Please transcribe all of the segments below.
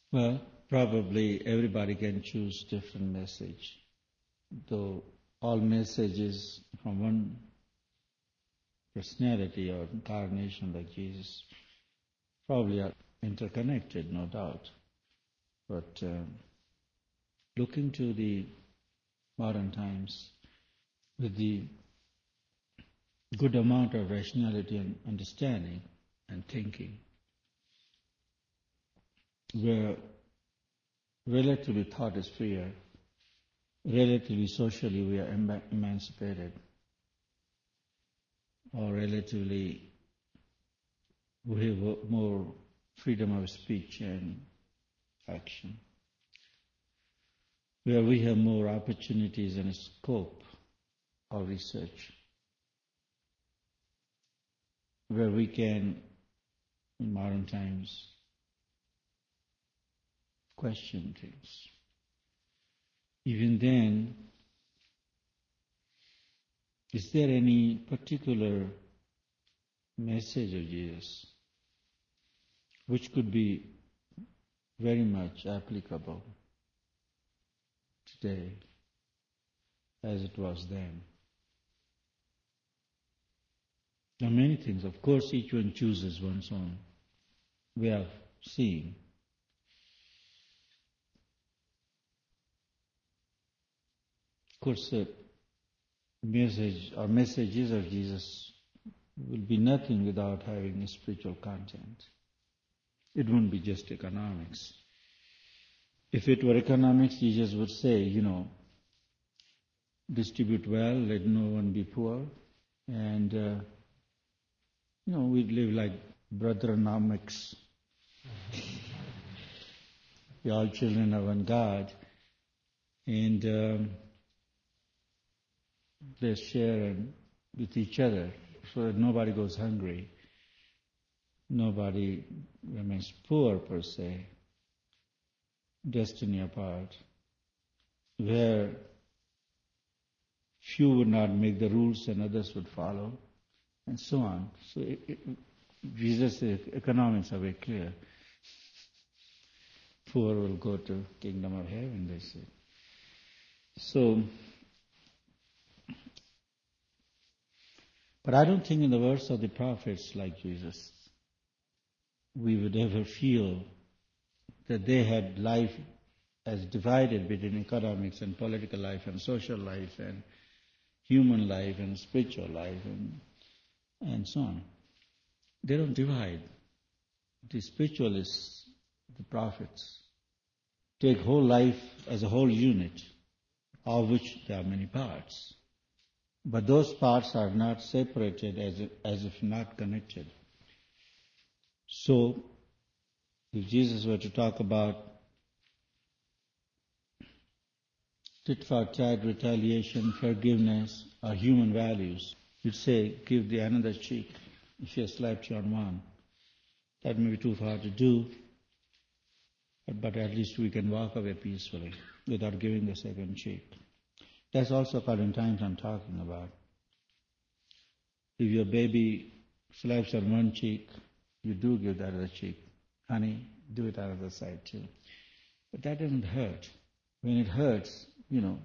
Well, probably everybody can choose different message, though all messages from one personality or incarnation like Jesus probably are interconnected, no doubt. But looking to the modern times with the good amount of rationality and understanding and thinking, where relatively thought is freer, relatively socially we are emancipated, or relatively we have more freedom of speech and action, where we have more opportunities and scope of research, where we can, in modern times, question things. Even then, is there any particular message of Jesus which could be very much applicable today as it was then? There are many things. Of course, each one chooses one's own way of seeing. Of course, the message or messages of Jesus will be nothing without having a spiritual content. It wouldn't be just economics. If it were economics, Jesus would say, distribute well, let no one be poor, and we live like brotheronomics. We are all children of one God, and let's share with each other so that nobody goes hungry, nobody remains poor per se, destiny apart, where few would not make the rules and others would follow, and so on. So Jesus' economics are very clear. Poor will go to kingdom of heaven, they say. So, but I don't think in the words of the prophets like Jesus, we would ever feel that they had life as divided between economics and political life and social life and human life and spiritual life and so on. They don't divide. The spiritualists, the prophets, take whole life as a whole unit, of which there are many parts. But those parts are not separated as if not connected. So, if Jesus were to talk about tit for tat, retaliation, forgiveness, or human values, you'd say, give the another cheek if he has slapped you on one. That may be too far to do, but at least we can walk away peacefully without giving the second cheek. That's also current times I'm talking about. If your baby slaps on one cheek, you do give that other cheek. Honey, do it on the other side too. But that doesn't hurt. When it hurts, you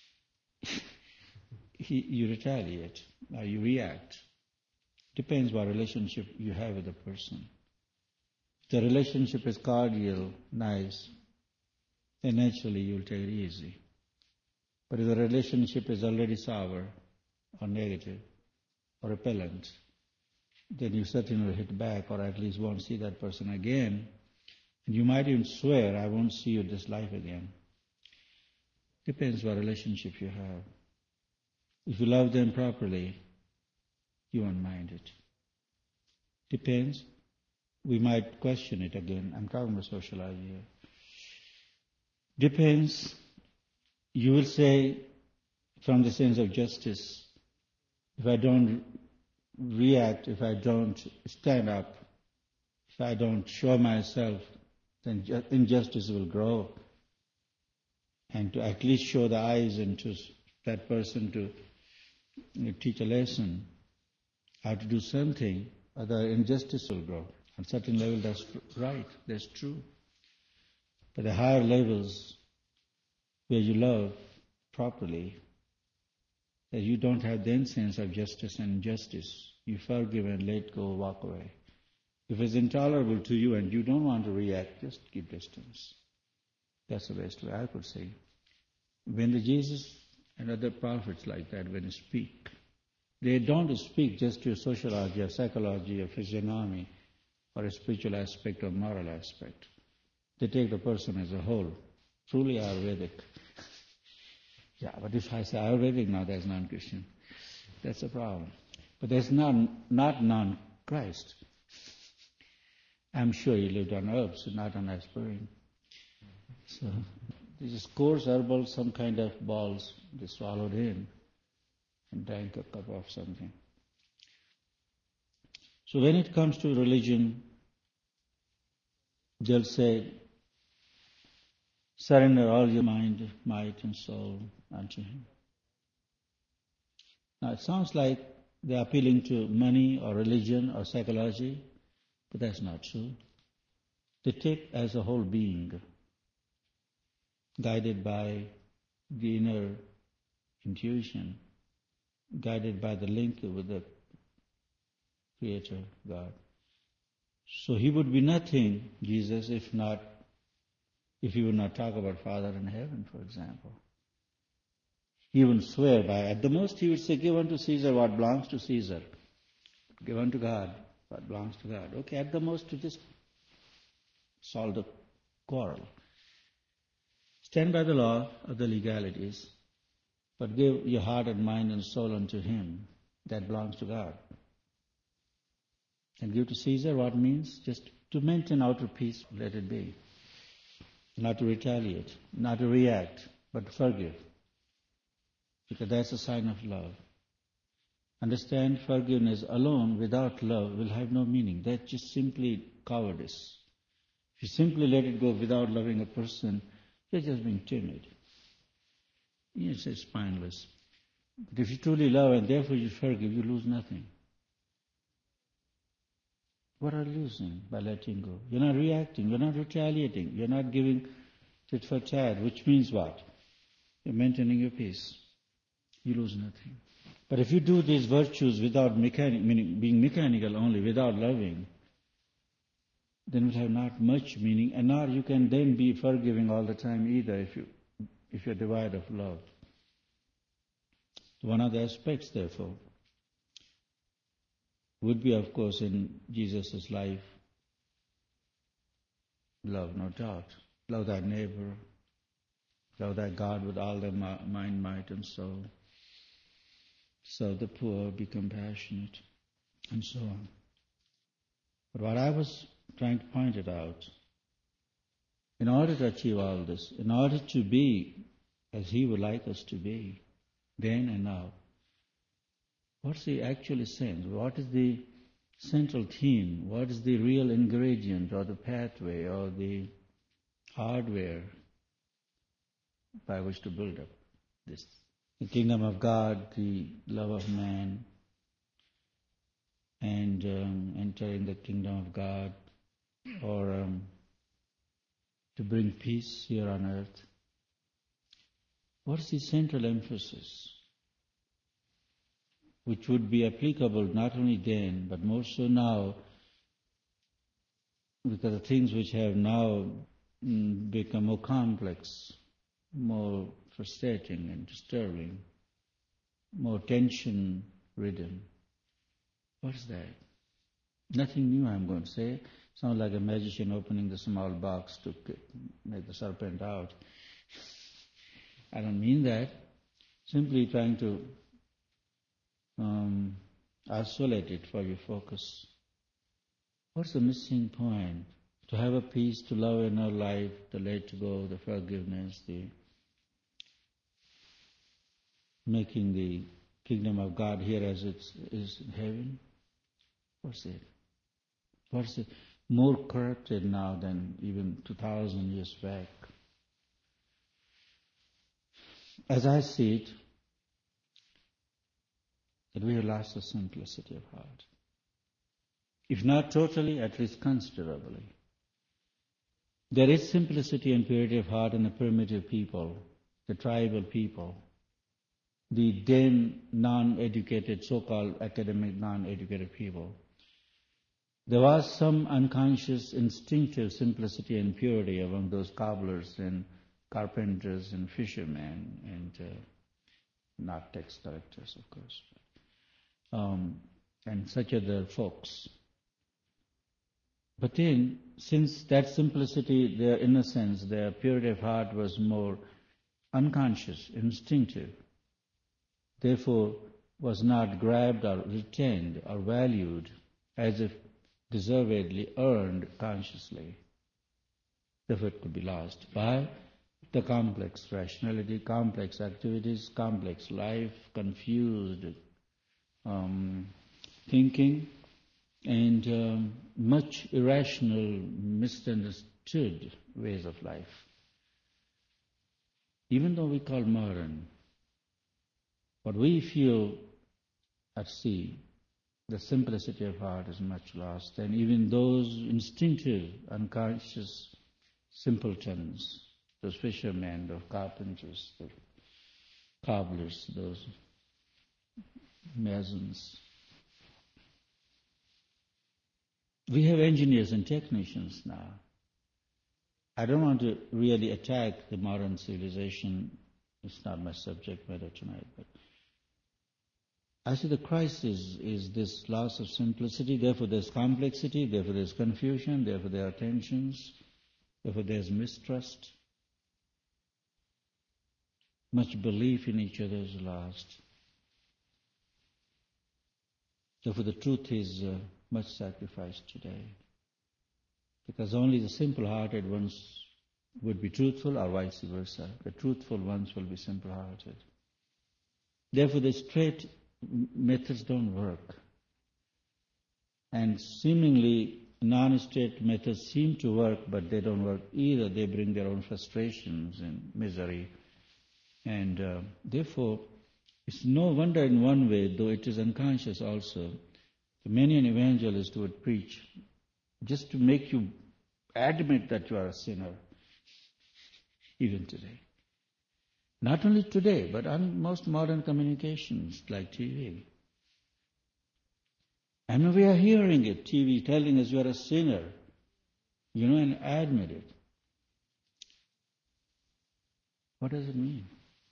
retaliate or you react. Depends what relationship you have with the person. If the relationship is cordial, nice, then naturally you'll take it easy. But if the relationship is already sour or negative or repellent, then you certainly will hit back or at least won't see that person again. And you might even swear, I won't see you this life again. Depends what relationship you have. If you love them properly, you won't mind it. Depends. We might question it again. I'm talking about social life here. Depends. You will say, from the sense of justice, if I don't react, if I don't stand up, if I don't show myself, then injustice will grow. And to at least show the eyes and to that person to teach a lesson, how to do something, other injustice will grow. On a certain level, that's right, that's true. But the higher levels where you love properly, that you don't have then sense of justice and injustice. You forgive and let go, walk away. If it's intolerable to you and you don't want to react, just keep distance. That's the best way I could say. When the Jesus and other prophets like that, when they speak, they don't speak just to sociology or psychology or physiognomy or a spiritual aspect or moral aspect. They take the person as a whole, truly Ayurvedic. Yeah, but if I say Ayurvedic now, that's non-Christian. That's a problem. But that's not non-Christ. I'm sure he lived on herbs, not on aspirin. So this is coarse herbal, some kind of balls they swallowed in and drank a cup of something. So when it comes to religion, they'll say, surrender all your mind, might and soul unto Him. Now it sounds like they're appealing to money or religion or psychology, but that's not true. They take as a whole being, guided by the inner intuition, guided by the link with the Creator, God. So He would be nothing, Jesus, if He would not talk about Father in heaven, for example. He wouldn't swear by. At the most, He would say, give unto Caesar what belongs to Caesar. Give unto God what belongs to God. Okay, at the most, to just solve the quarrel. Stand by the law of the legalities, but give your heart and mind and soul unto Him. That belongs to God. And give to Caesar what means? Just to maintain outer peace, let it be. Not to retaliate, not to react, but to forgive. Because that's a sign of love. Understand, forgiveness alone without love will have no meaning. That's just simply cowardice. If you simply let it go without loving a person, you're just being timid. Yes, it's spineless. But if you truly love and therefore you forgive, you lose nothing. What are you losing by letting go? You're not reacting, you're not retaliating, you're not giving tit for tat, which means what? You're maintaining your peace. You lose nothing. But if you do these virtues without meaning being mechanical only, without loving, then it will have not much meaning, and nor you can then be forgiving all the time either if you're devoid of love. One of the aspects, therefore, would be, of course, in Jesus' life, love, no doubt. Love thy neighbor, love thy God with all thy mind, might, and soul. Serve the poor, be compassionate, and so on. But what I was trying to point it out, in order to achieve all this, in order to be as He would like us to be, then and now, what's the actual sense? What is the central theme? What is the real ingredient or the pathway or the hardware by which to build up this? The kingdom of God, the love of man, and entering the kingdom of God, or to bring peace here on earth. What is the central emphasis which would be applicable not only then, but more so now, because the things which have now become more complex, more frustrating and disturbing, more tension-ridden. What's that? Nothing new, I'm going to say. Sounds like a magician opening the small box to make the serpent out. I don't mean that. Simply trying to isolate it for your focus. What's the missing point? To have a peace, to love in our life, the let go, the forgiveness, the making the kingdom of God here as it is in heaven. What's it? What's it? More corrupted now than even 2,000 years back. As I see it, that we have lost the simplicity of heart. If not totally, at least considerably. There is simplicity and purity of heart in the primitive people, the tribal people, the then non-educated, so-called academic non-educated people. There was some unconscious, instinctive simplicity and purity among those cobblers and carpenters and fishermen and not tax collectors, of course, and such other folks. But then, since that simplicity, their innocence, their purity of heart was more unconscious, instinctive, therefore was not grabbed or retained or valued as if deservedly earned consciously, therefore it could be lost by the complex rationality, complex activities, complex life, confused thinking, and much irrational, misunderstood ways of life. Even though we call modern, what we feel at sea, the simplicity of heart is much lost, and even those instinctive, unconscious simpletons, those fishermen, those carpenters, the cobblers, those masons. We have engineers and technicians now. I don't want to really attack the modern civilization. It's not my subject matter tonight, but I see the crisis is this loss of simplicity, therefore there's complexity, therefore there's confusion, therefore there are tensions, therefore there's mistrust. Much belief in each other is lost. Therefore the truth is much sacrificed today. Because only the simple-hearted ones would be truthful or vice versa. The truthful ones will be simple-hearted. Therefore the straight methods don't work. And seemingly non-straight methods seem to work, but they don't work either. They bring their own frustrations and misery. And therefore, it's no wonder in one way, though it is unconscious also, many an evangelist would preach just to make you admit that you are a sinner, even today. Not only today, but on most modern communications like TV. I mean, we are hearing it, TV telling us you are a sinner, and admit it. What does it mean?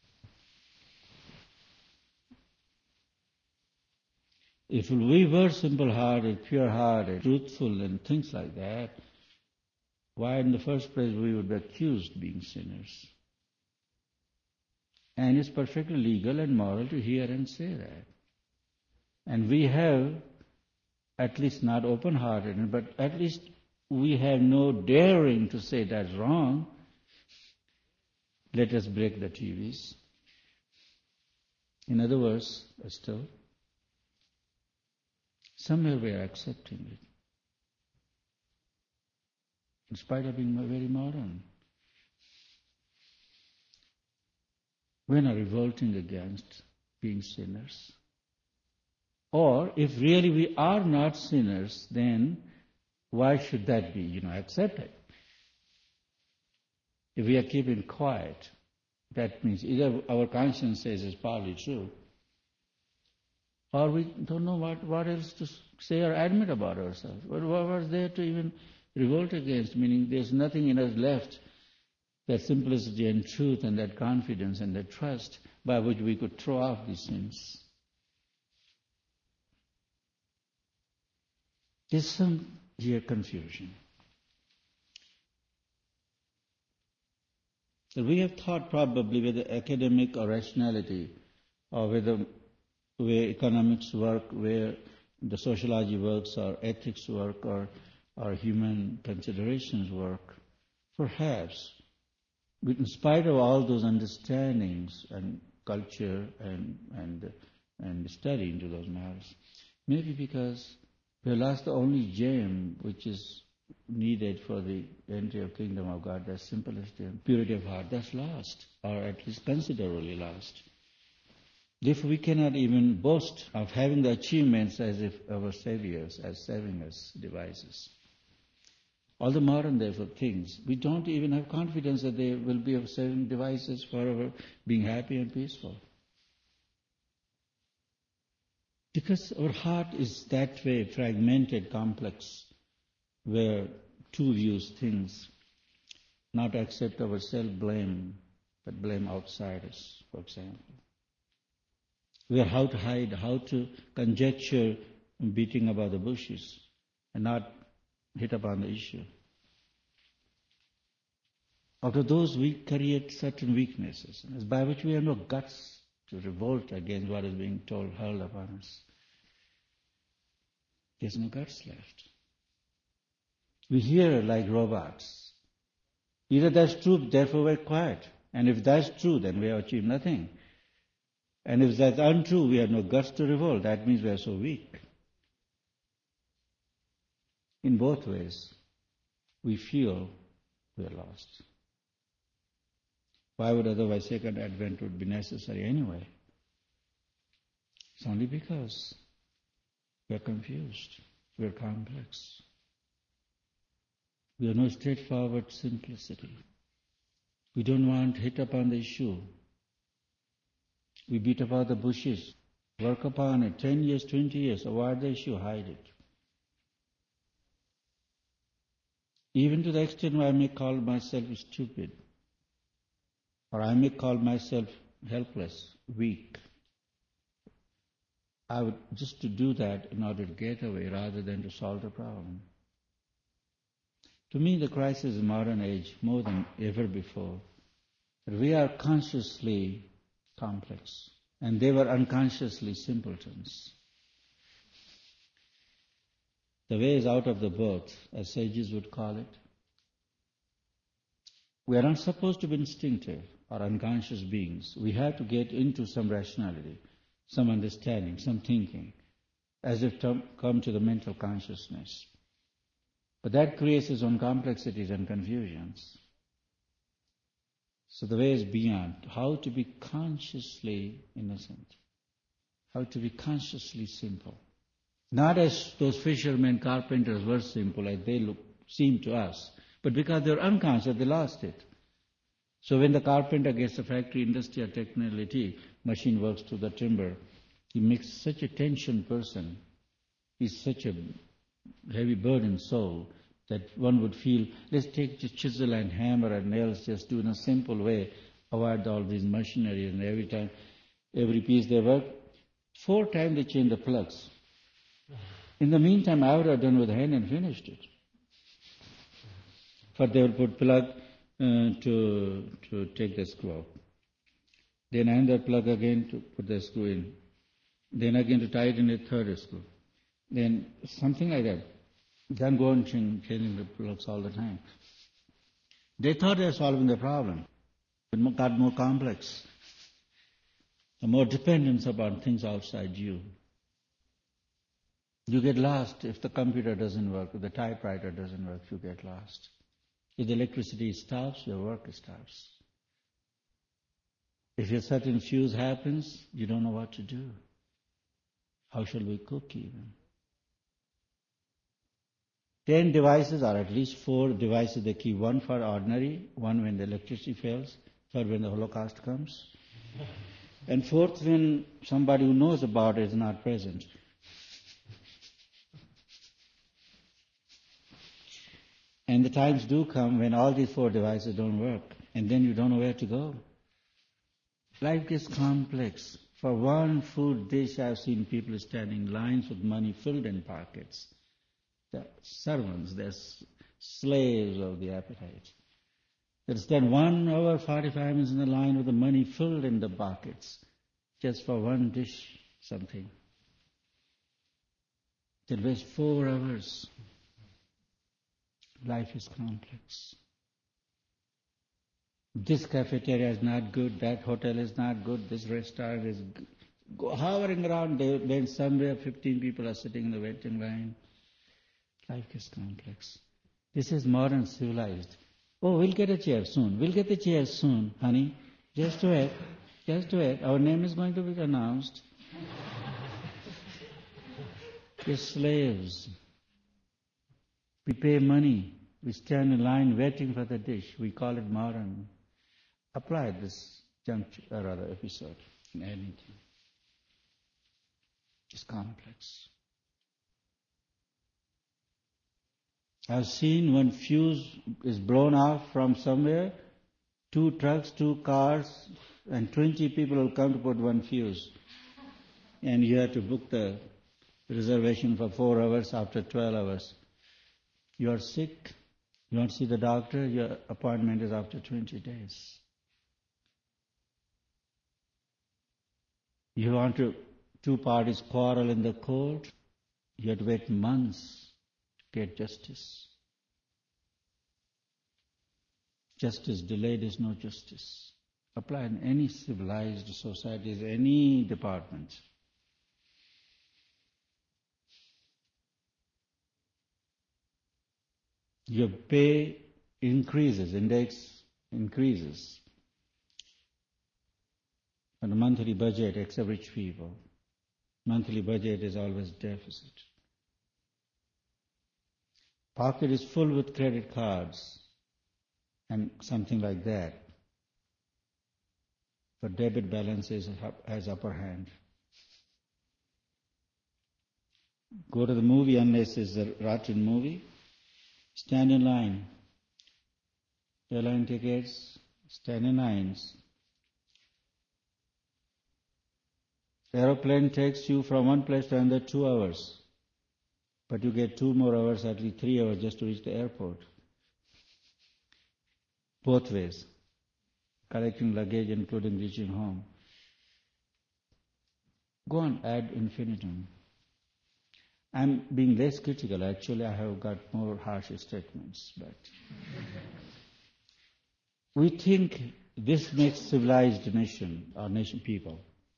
If we were simple-hearted, pure-hearted, truthful and things like that, why in the first place we would be accused of being sinners? And it's perfectly legal and moral to hear and say that. And we have, at least not open-hearted, but at least we have no daring to say that's wrong. Let us break the TVs. In other words, still, somewhere we are accepting it, in spite of being very modern. We are not revolting against being sinners. Or, if really we are not sinners, then why should that be, accepted? If we are keeping quiet, that means either our conscience says it's partly true, or we don't know what else to say or admit about ourselves. What was there to even revolt against? Meaning there's nothing in us left, that simplicity and truth and that confidence and that trust by which we could throw off these sins. There's some here confusion. So we have thought probably whether academic or rationality, or whether where economics work, where the sociology works, or ethics work, or human considerations work, perhaps, in spite of all those understandings and culture and study into those matters, maybe because we have lost the only gem which is needed for the entry of kingdom of God, that simplicity and purity of heart, that's lost, or at least considerably lost. Therefore, we cannot even boast of having the achievements as if our saviors, as saving us, devices. all the modern therefore things, we don't even have confidence that there will be certain devices for our being happy and peaceful. Because our heart is that way fragmented, complex, where two views things, not accept our self-blame, but blame outsiders, for example. Where how to hide, how to conjecture beating about the bushes and not hit upon the issue. Out of those we create certain weaknesses, by which we have no guts to revolt against what is being hurled upon us. There's no guts left. We hear like robots. Either that's true, therefore we're quiet. And if that's true, then we have achieved nothing. And if that's untrue, we have no guts to revolt. That means we are so weak. In both ways, we feel we are lost. Why would otherwise second advent would be necessary anyway? It's only because we are confused, we are complex. We have no straightforward simplicity. We don't want to hit upon the issue. We beat about the bushes, work upon it, 10 years, 20 years, avoid the issue, hide it. Even to the extent where I may call myself stupid, or I may call myself helpless, weak. I would just to do that in order to get away rather than to solve the problem. To me, the crisis of modern age, more than ever before, that we are consciously complex, and they were unconsciously simpletons. The way is out of the both, as sages would call it. We are not supposed to be instinctive or unconscious beings. We have to get into some rationality, some understanding, some thinking, as if to come to the mental consciousness. But that creates its own complexities and confusions. So the way is beyond how to be consciously innocent, how to be consciously simple. Not as those fishermen, carpenters were simple as they seem to us, but because they're unconscious, they lost it. So when the carpenter gets a factory, industry or technicality, machine works to the timber, he makes such a tension person, he's such a heavy burden soul, that one would feel, let's take the chisel and hammer and nails, just do in a simple way, avoid all these machinery, and every time, every piece they work, 4 times they change the plugs. In the meantime, I would have done with the hand and finished it. But they will put plug to take the screw out. Then another plug again to put the screw in. Then again to tie it in a third screw. Then something like that. Then go on changing the plugs all the time. They thought they were solving the problem. It got more complex. The more dependence upon things outside you. You get lost if the computer doesn't work, if the typewriter doesn't work, you get lost. If the electricity stops, your work stops. If a certain fuse happens, you don't know what to do. How shall we cook even? 10 devices, or at least 4 devices they keep. 1 for ordinary, 1 when the electricity fails, 3rd when the Holocaust comes, and 4th when somebody who knows about it is not present. And the times do come when all these 4 devices don't work, and then you don't know where to go. Life is complex. For one food dish, I've seen people standing in lines with money filled in pockets. They're servants, they're slaves of the appetite. They stand 1 hour, 45 minutes in the line with the money filled in the pockets, just for one dish, something. They'll waste 4 hours. Life is complex. This cafeteria is not good, that hotel is not good, this restaurant is hovering around, then somewhere 15 people are sitting in the waiting line. Life is complex. This is modern civilized. Oh, we'll get a chair soon. We'll get the chair soon, honey. Just wait. Just wait. Our name is going to be announced. We're slaves. We pay money We stand in line waiting for the dish. We call it modern. Apply this episode in anything. It's complex. I've seen one fuse is blown off from somewhere, 2 trucks, 2 cars, and 20 people will come to put one fuse. And you have to book the reservation for 4 hours after 12 hours. You are sick, you don't see the doctor, your appointment is after 20 days. You want to, 2 parties quarrel in the court, you have to wait months to get justice. Justice delayed is no justice. Apply in any civilized societies, any department. Your pay increases, index increases. And the monthly budget, except rich people, monthly budget is always deficit. Pocket is full with credit cards and something like that. But debit balance has upper hand. Go to the movie unless it's a rotten movie. Stand in line. Airline tickets, stand in lines. Aeroplane takes you from one place to another 2 hours. But you get 2 more hours, at least 3 hours just to reach the airport. Both ways. Collecting luggage, including reaching home. Go on ad infinitum. I'm being less critical. Actually, I have got more harsh statements. But we think this makes civilized nation or nation people.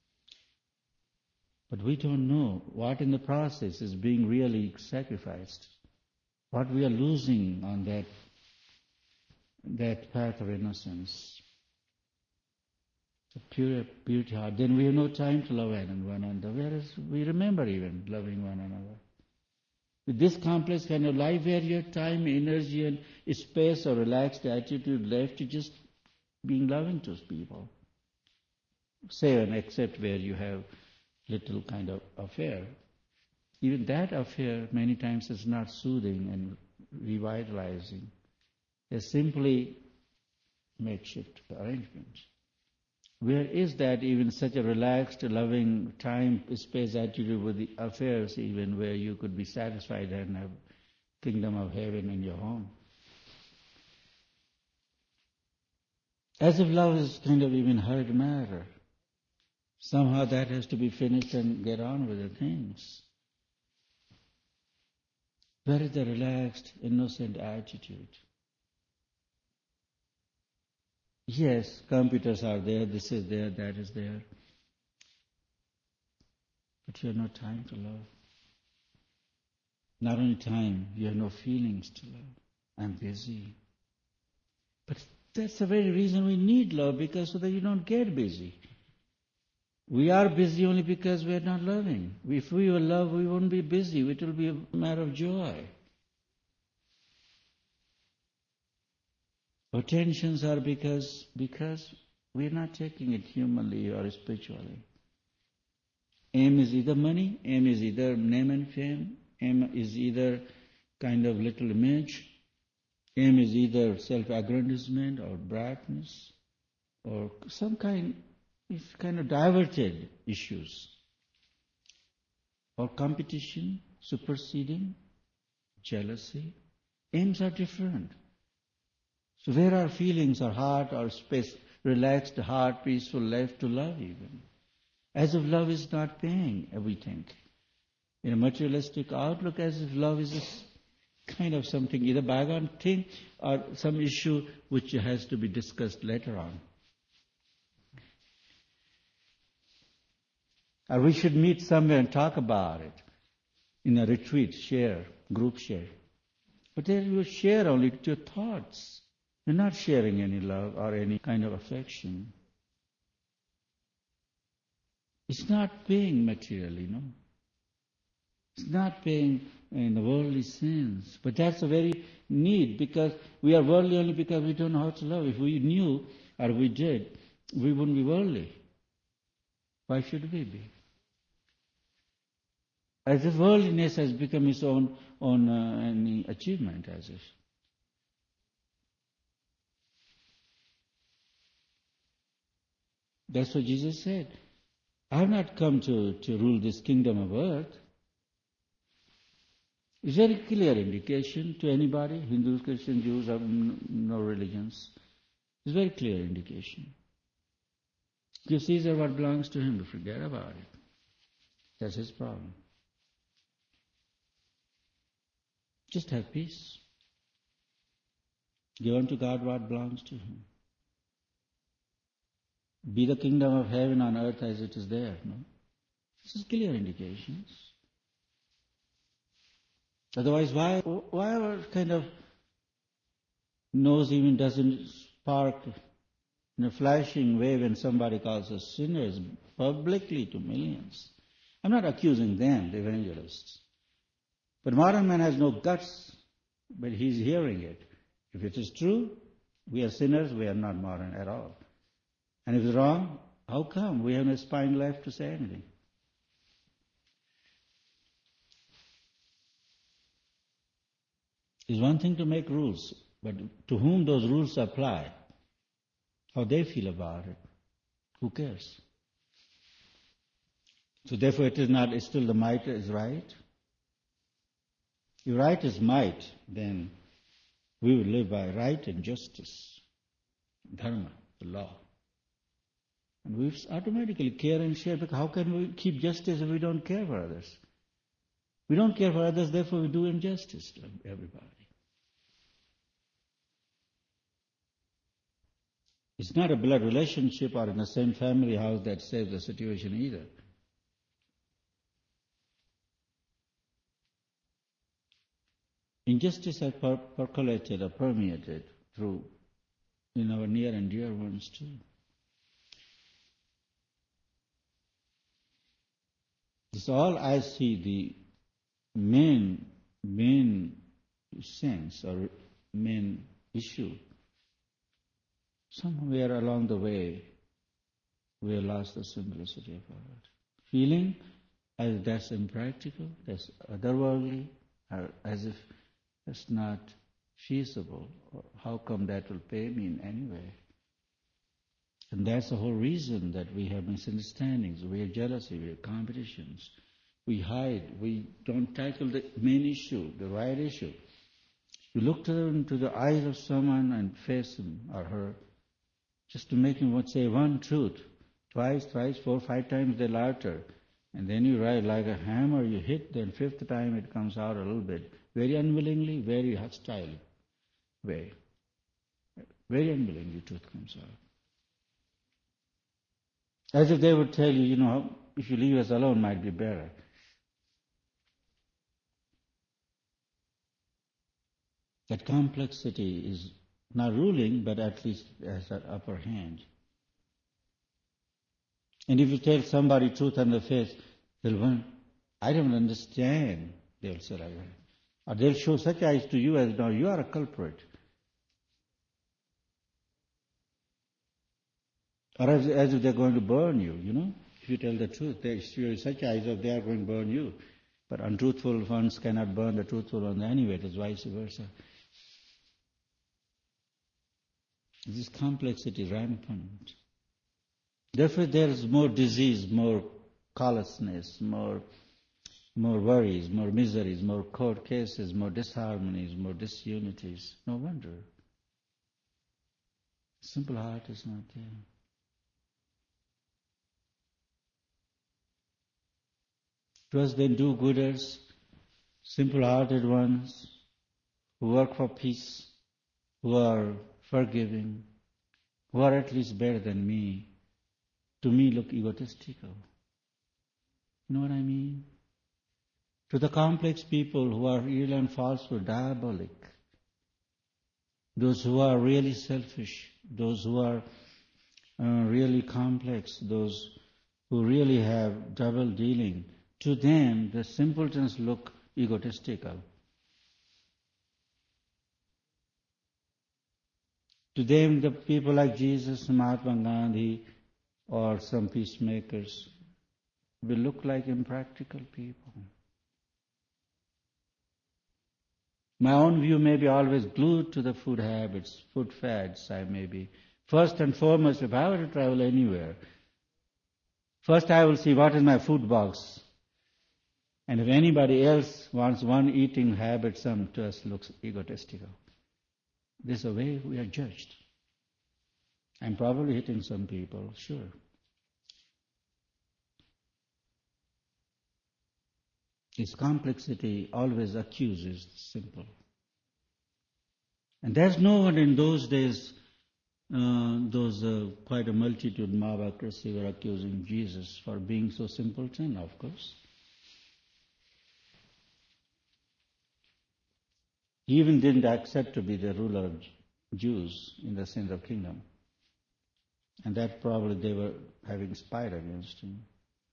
But we don't know what in the process is being really sacrificed. What we are losing on that path of innocence. The pure beauty heart. Then we have no time to love one another. Whereas we remember even loving one another. With this complex kind of life where you have time, energy and space or relaxed attitude left to just being loving to people. Say and except where you have little kind of affair. Even that affair many times is not soothing and revitalizing. It's simply makeshift arrangement. Where is that even such a relaxed, loving time, space attitude with the affairs even where you could be satisfied and have kingdom of heaven in your home? As if love is kind of even hard matter. Somehow that has to be finished and get on with the things. Where is the relaxed, innocent attitude? Yes, computers are there, this is there, that is there. But you have no time to love. Not only time, you have no feelings to love. I'm busy. But that's the very reason we need love, because so that you don't get busy. We are busy only because we are not loving. If we were love, we wouldn't be busy. It will be a matter of joy. Our tensions are because we are not taking it humanly or spiritually. Aim is either money, aim is either name and fame, aim is either kind of little image, aim is either self-aggrandizement or brightness or some kind of diverted issues or competition, superseding, jealousy. Aims are different. So where are feelings or heart or space, relaxed heart, peaceful, left to love even? As if love is not paying everything. In a materialistic outlook, as if love is a kind of something, either bygone thing or some issue which has to be discussed later on. Or we should meet somewhere and talk about it. In a retreat, share, group share. But then you share only your thoughts. You're not sharing any love or any kind of affection. It's not paying materially, no. It's not paying in the worldly sins. But that's a very need, because we are worldly only because we don't know how to love. If we knew, or we did, we wouldn't be worldly. Why should we be? As if worldliness has become its own achievement, as if. That's what Jesus said. I have not come to rule this kingdom of earth. It's very clear indication to anybody, Hindus, Christians, Jews, or no religions. It's very clear indication. Give Caesar what belongs to him, forget about it. That's his problem. Just have peace. Give unto God what belongs to him. Be the kingdom of heaven on earth as it is there. No? This is clear indications. Otherwise, why our kind of nose even doesn't spark in a flashing way when somebody calls us sinners publicly to millions? I'm not accusing them, the evangelists. But modern man has no guts, but he's hearing it. If it is true, we are sinners, we are not modern at all. And if it's wrong, how come? We have no spine left to say anything. It's one thing to make rules, but to whom those rules apply, how they feel about it, who cares? So therefore it's still the might is right. If right is might, then we will live by right and justice, dharma, the law. And we automatically care and share, because how can we keep justice if we don't care for others? We don't care for others, therefore we do injustice to everybody. It's not a blood relationship or in the same family house that saves the situation either. Injustice has percolated or permeated through in our near and dear ones too. This all I see the main sense or main issue. Somewhere along the way, we have lost the simplicity of our heart. Feeling as that's impractical, that's otherworldly, or as if that's not feasible. How come that will pay me in any way? And that's the whole reason that we have misunderstandings, we have jealousy, we have competitions. We hide, we don't tackle the main issue, the right issue. You look into the eyes of someone and face him or her, just to make him say one truth, twice, thrice, 4, 5 times they louder. And then you write like a hammer, you hit, then 5th time it comes out a little bit. Very unwillingly, very hostile way. Very unwillingly truth comes out. As if they would tell you, if you leave us alone, might be better. That complexity is not ruling, but at least has an upper hand. And if you tell somebody truth on the face, they'll run, I don't understand, they'll say like that. Or they'll show such eyes to you as though you are a culprit. Or as if they're going to burn you, If you tell the truth, they show such eyes as if they are going to burn you. But untruthful ones cannot burn the truthful ones anyway, it is vice versa. This complexity rampant. Therefore there is more disease, more callousness, more worries, more miseries, more court cases, more disharmonies, more disunities. No wonder. Simple heart is not there. To us then do-gooders, simple-hearted ones, who work for peace, who are forgiving, who are at least better than me, to me look egotistical. You know what I mean? To the complex people who are real and falsehood, diabolic, those who are really selfish, those who are really complex, those who really have double dealing, to them the simpletons look egotistical. To them, the people like Jesus, Mahatma Gandhi, or some peacemakers will look like impractical people. My own view may be always glued to the food habits, food fads I may be. First and foremost, if I were to travel anywhere, first I will see what is my food box. And if anybody else wants one eating habit, some to us looks egotistical. This is the way we are judged. I'm probably hitting some people, sure. Its complexity always accuses the simple. And there's no one in those days, quite a multitude, Mahabhakrasi, were accusing Jesus for being so simpleton, of course. He even didn't accept to be the ruler of Jews in the sense of kingdom. And that probably they were having spite against him.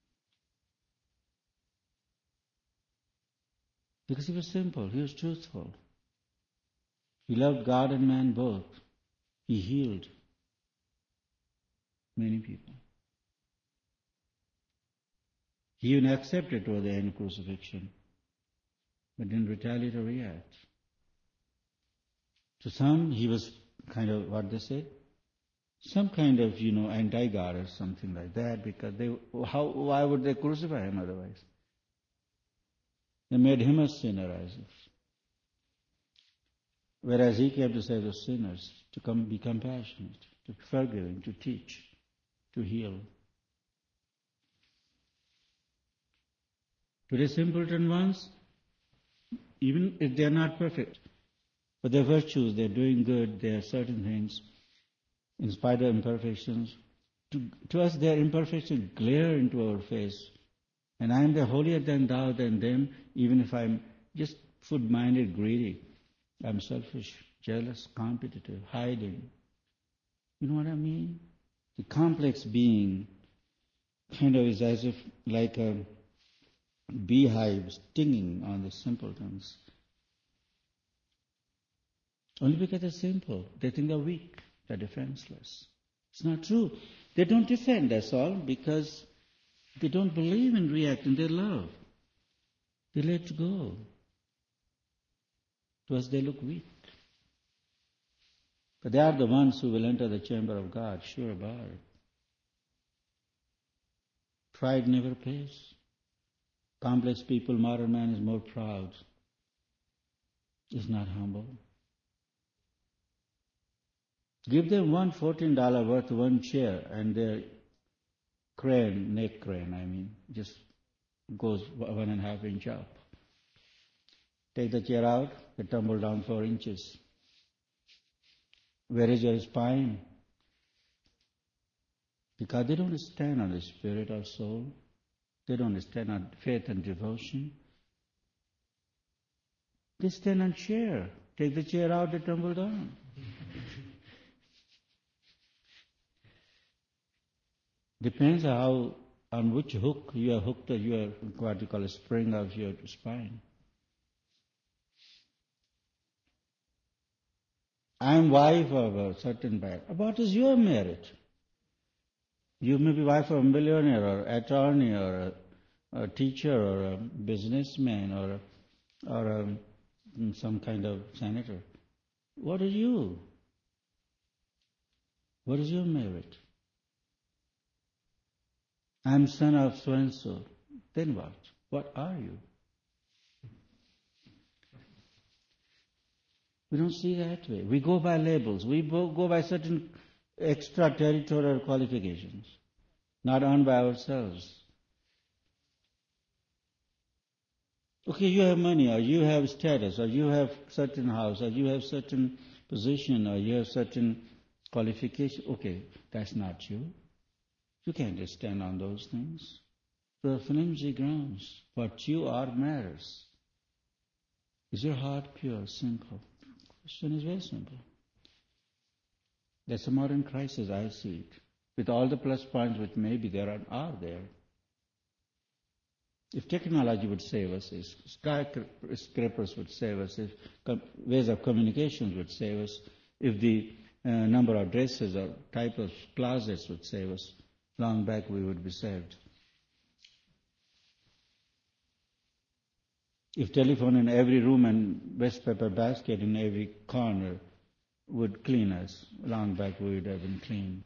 Because he was simple, he was truthful. He loved God and man both. He healed many people. He even accepted toward the end crucifixion, but didn't retaliate or react. To some, he was kind of, what they say, some kind of, anti-God or something like that, because why would they crucify him otherwise? They made him a sinner, as if. Whereas he came to save the sinners, to be compassionate, to be forgiving, to teach, to heal. Today's simpleton ones, even if they are not perfect, but their virtues, they're doing good, there are certain things, in spite of imperfections. To us, their imperfections glare into our face. And I am the holier than thou than them, even if I'm just food-minded, greedy. I'm selfish, jealous, competitive, hiding. You know what I mean? The complex being kind of is as if like a beehive stinging on the simpletons. Only because they're simple. They think they're weak. They're defenseless. It's not true. They don't defend, that's all, because they don't believe in reacting. They love. They let go. To us, they look weak. But they are the ones who will enter the chamber of God, sure about it. Pride never pays. Complex people, modern man is more proud. Is not humble. Give them $14 worth one chair and their neck crane, just goes 1.5 inch up. Take the chair out, they tumble down 4 inches. Where is your spine? Because they don't stand on the spirit or soul. They don't stand on faith and devotion. They stand on chair. Take the chair out, they tumble down. Depends on which hook you are hooked, you are what you call a spring of your spine. I am wife of a certain bag. What is your merit? You may be wife of a millionaire or attorney or a teacher or a businessman or some kind of senator. What are you? What is your merit? I am son of so-and-so. Then what? What are you? We don't see that way. We go by labels. We go by certain extraterritorial qualifications, not earned by ourselves. Okay, you have money, or you have status, or you have certain house, or you have certain position, or you have certain qualification. Okay, that's not you. You can't just stand on those things. They're flimsy grounds. What you are matters. Is your heart pure, simple? The question is very simple. That's a modern crisis, I see it. With all the plus points which maybe there are there. If technology would save us, if skyscrapers would save us, if ways of communications would save us, if the number of dresses or type of closets would save us, long back we would be saved. If telephone in every room and waste paper basket in every corner would clean us, long back we would have been clean.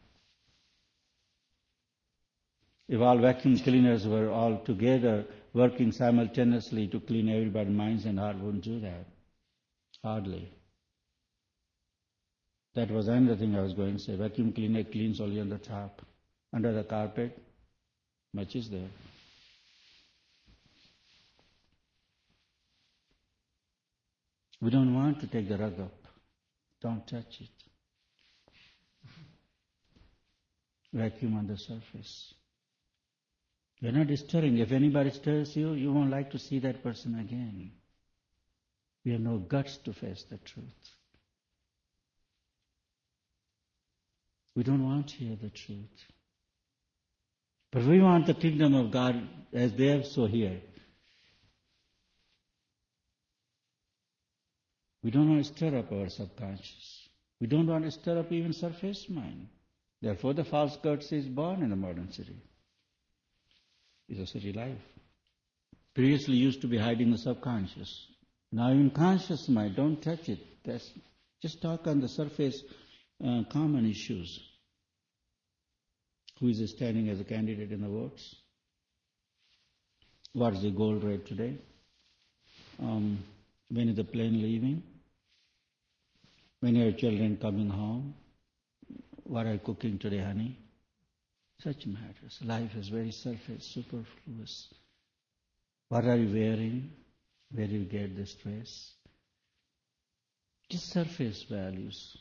If all vacuum cleaners were all together working simultaneously to clean everybody's minds and heart, wouldn't do that. Hardly. That was another thing I was going to say. Vacuum cleaner cleans only on the top. Under the carpet, much is there. We don't want to take the rug up. Don't touch it. Vacuum on the surface. You're not stirring. If anybody stirs you, you won't like to see that person again. We have no guts to face the truth. We don't want to hear the truth. But we want the kingdom of God as there, so here. We don't want to stir up our subconscious. We don't want to stir up even surface mind. Therefore the false courtesy is born in the modern city. It's a city life. Previously used to be hiding the subconscious. Now even conscious mind, don't touch it. Just talk on the surface common issues. Who is standing as a candidate in the votes? What is the gold rate today? When is the plane leaving? When are your children coming home? What are you cooking today, honey? Such matters. Life is very surface, superfluous. What are you wearing? Where do you get this dress? Just surface values.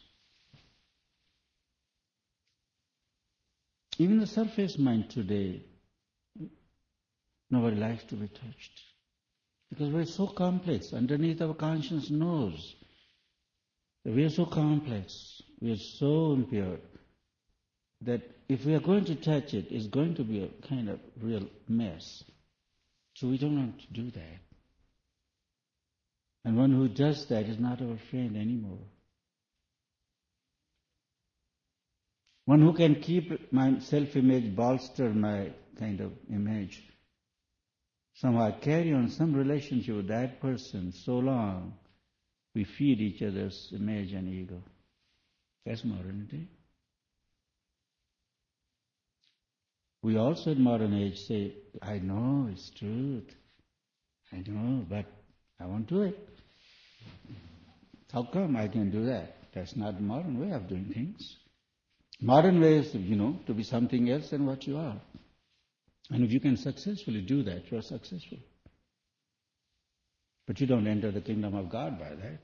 Even the surface mind today, nobody likes to be touched. Because we're so complex. Underneath our conscience knows that we are so complex, we are so impure, that if we are going to touch it, it's going to be a kind of real mess. So we don't want to do that. And one who does that is not our friend anymore. One who can keep my self-image, bolster my kind of image, somehow carry on some relationship with that person so long, we feed each other's image and ego. That's modernity. We also in modern age say, I know it's truth. I know, but I won't do it. How come I can do that? That's not the modern way of doing things. Modern way is, to be something else than what you are. And if you can successfully do that, you are successful. But you don't enter the kingdom of God by that.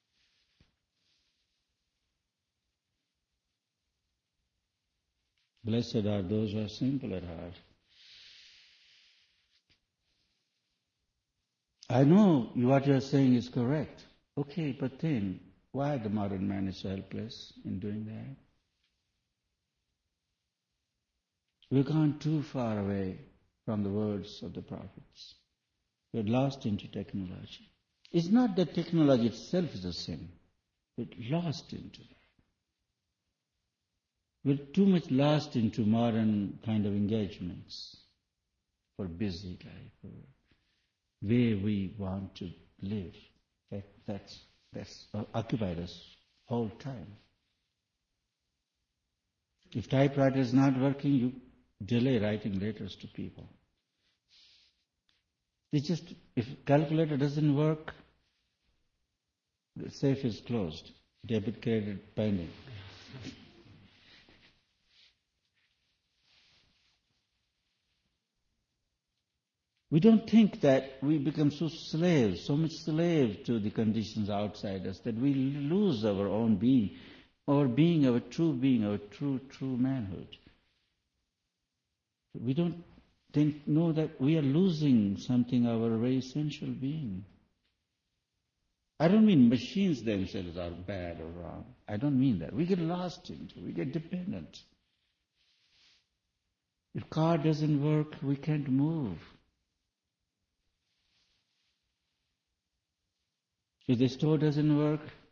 Blessed are those who are simple at heart. I know what you are saying is correct. Okay, but then, why the modern man is so helpless in doing that? We've gone too far away from the words of the prophets. We're lost into technology. It's not that technology itself is a sin. We're lost into that. We're too much lost into modern kind of engagements for busy life, for way we want to live. That's occupied us whole time. If typewriter is not working, you delay writing letters to people. If calculator doesn't work, the safe is closed. Debit, credit, pending. We don't think that we become so much slave to the conditions outside us, that we lose our own being, our true being, our true manhood. We don't know that we are losing something, our very essential being. I don't mean machines themselves are bad or wrong. I don't mean that. We get lost into, we get dependent. If car doesn't work, we can't move. If the store doesn't work,